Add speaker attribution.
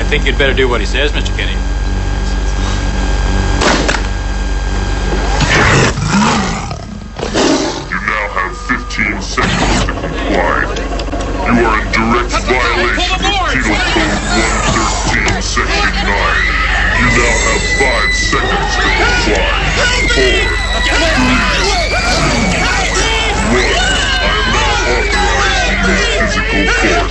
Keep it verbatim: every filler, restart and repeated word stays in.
Speaker 1: think you'd better do what he says, Mister Kenny.
Speaker 2: You now have fifteen seconds to comply. You are in direct violation of Penal Code one thirteen, Section nine. You now have five seconds to comply. Four, three, two, one. I am now authorized to use physical force.